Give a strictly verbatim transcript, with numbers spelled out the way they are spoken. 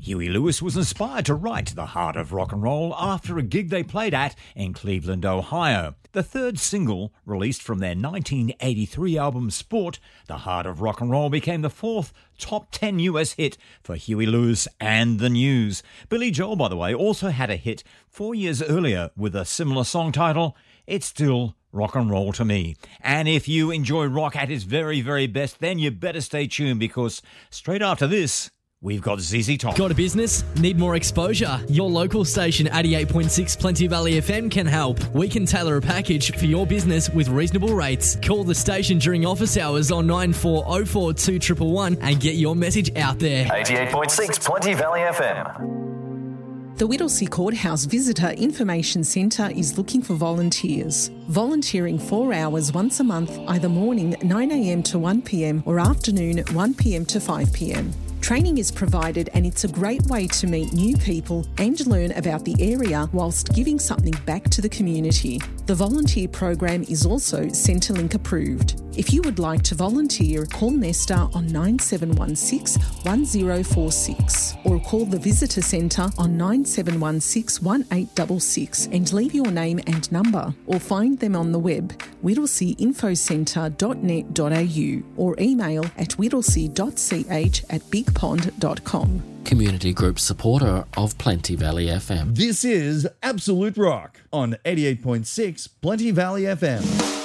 Huey Lewis was inspired to write The Heart of Rock and Roll after a gig they played at in Cleveland, Ohio. The third single, released from their nineteen eighty-three album Sport, The Heart of Rock and Roll became the fourth top ten U S hit for Huey Lewis and the News. Billy Joel, by the way, also had a hit four years earlier with a similar song title, It's Still Rock and Roll to Me. And if you enjoy rock at its very, very best, then you better stay tuned, because straight after this, we've got Z Z Top. Got a business? Need more exposure? Your local station eighty-eight point six Plenty Valley F M can help. We can tailor a package for your business with reasonable rates. Call the station during office hours on nine four oh four two one one one and get your message out there. eighty-eight point six Plenty Valley F M. The Whittlesea Courthouse Visitor Information Centre is looking for volunteers. Volunteering four hours once a month, either morning nine a m to one p m or afternoon one p m to five p m. Training is provided, and it's a great way to meet new people and learn about the area whilst giving something back to the community. The volunteer program is also Centrelink approved. If you would like to volunteer, call Nesta on nine seven one six one zero four six or call the Visitor Centre on nine seven one six one eight six six and leave your name and number, or find them on the web whittlesea info centre dot net dot a u or email at whittlesea dot c h at big pond dot com. Community group supporter of Plenty Valley F M. This is Absolute Rock on eighty-eight point six Plenty Valley F M.